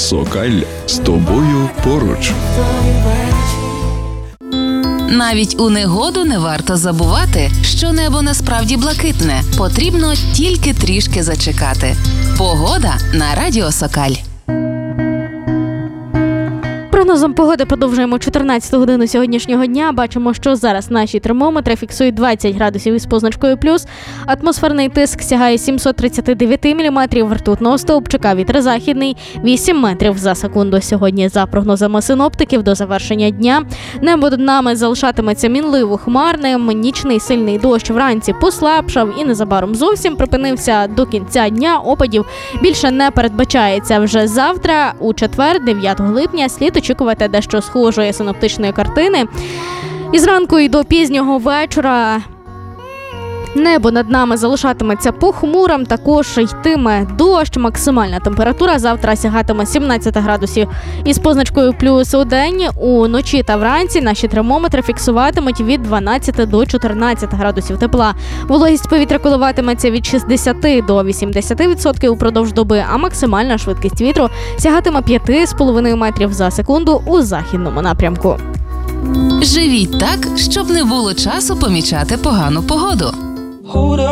Сокаль з тобою поруч. Навіть у негоду не варто забувати, що небо насправді блакитне. Потрібно тільки трішки зачекати. Погода на Радіо Сокаль. Прогнозом погоди продовжуємо 14-ту годину сьогоднішнього дня. Бачимо, що зараз наші термометри фіксують 20 градусів із позначкою плюс. Атмосферний тиск сягає 739 міліметрів ртутного стовпчика. Вітер західний 8 метрів за секунду. Сьогодні, за прогнозами синоптиків, до завершення дня небо над нами залишатиметься мінливо хмарним. Нічний сильний дощ вранці послабшав і незабаром зовсім припинився. До кінця дня опадів більше не передбачається. Вже завтра, у четвер, 9 липня, слід очікувати дещо схожої синоптичної картини. І зранку, і до пізнього вечора небо над нами залишатиметься похмурим, також йтиме дощ. Максимальна температура завтра сягатиме 17 градусів із позначкою плюс у день. Уночі та вранці наші термометри фіксуватимуть від 12 до 14 градусів тепла. Вологість повітря коливатиметься від 60 до 80% упродовж доби, а максимальна швидкість вітру сягатиме 5,5 метрів за секунду у західному напрямку. Живіть так, щоб не було часу помічати погану погоду.